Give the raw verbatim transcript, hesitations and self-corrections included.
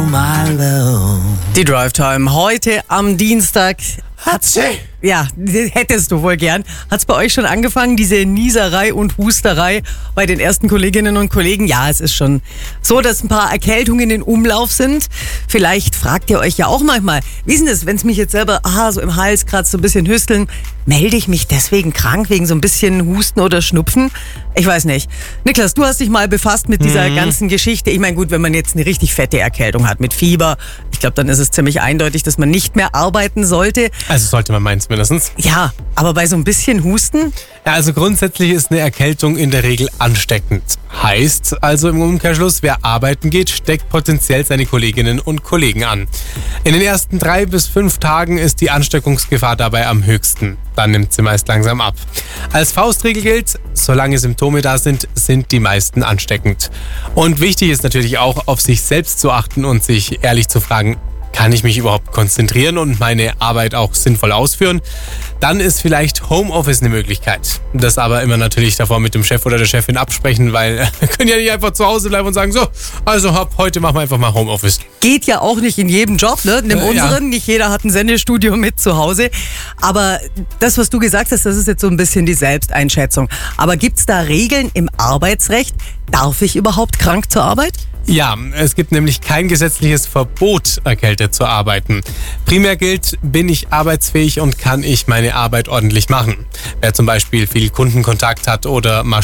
my love. Die Drive Time heute am Dienstag. Hat's Ja, hättest du wohl gern. Hat's bei euch schon angefangen, diese Nieserei und Husterei bei den ersten Kolleginnen und Kollegen? Ja, es ist schon so, dass ein paar Erkältungen in Umlauf sind. Vielleicht fragt ihr euch ja auch manchmal, wie ist denn das, wenn es mich jetzt selber aha, so im Hals kratzt, so ein bisschen hüsteln, melde ich mich deswegen krank, wegen so ein bisschen Husten oder Schnupfen? Ich weiß nicht. Niklas, du hast dich mal befasst mit dieser mhm. ganzen Geschichte. Ich meine, gut, wenn man jetzt eine richtig fette Erkältung hat mit Fieber, ich glaube, dann ist es ziemlich eindeutig, dass man nicht mehr arbeiten sollte. Also sollte man meinen zumindest. Ja, aber bei so ein bisschen Husten? Ja, also grundsätzlich ist eine Erkältung in der Regel ansteckend. Heißt also im Umkehrschluss, wer arbeiten geht, steckt potenziell seine Kolleginnen und Kollegen an. In den ersten drei bis fünf Tagen ist die Ansteckungsgefahr dabei am höchsten. Dann nimmt sie meist langsam ab. Als Faustregel gilt, solange Symptome da sind, sind die meisten ansteckend. Und wichtig ist natürlich auch, auf sich selbst zu achten und sich ehrlich zu fragen, kann ich mich überhaupt konzentrieren und meine Arbeit auch sinnvoll ausführen? Dann ist vielleicht Homeoffice eine Möglichkeit. Das aber immer natürlich davor mit dem Chef oder der Chefin absprechen, weil wir können ja nicht einfach zu Hause bleiben und sagen, so, also ab heute machen wir einfach mal Homeoffice. Geht ja auch nicht in jedem Job, ne? In Äh, unseren, ja. nicht jeder hat ein Sendestudio mit zu Hause. Aber das, was du gesagt hast, das ist jetzt so ein bisschen die Selbsteinschätzung. Aber gibt's da Regeln im Arbeitsrecht? Darf ich überhaupt krank zur Arbeit? Ja, es gibt nämlich kein gesetzliches Verbot, erkältet zu arbeiten. Primär gilt, bin ich arbeitsfähig und kann ich meine Arbeit ordentlich machen. Wer zum Beispiel viel Kundenkontakt hat oder